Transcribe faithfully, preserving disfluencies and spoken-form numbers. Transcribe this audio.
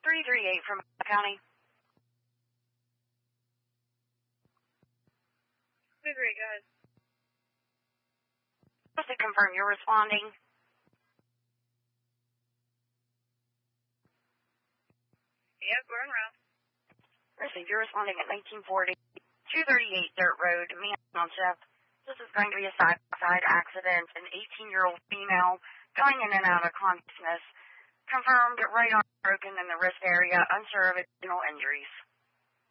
three three eight from County. three three eight, go ahead. Just to confirm, you're responding. Yep, we're en route. Received, you're responding at nineteen forty, two thirty-eight Dirt Road, Mann Chef. This is going to be a side-by-side accident. An eighteen-year-old female going in and out of consciousness. Confirmed right arm broken in the wrist area, unsure of additional injuries.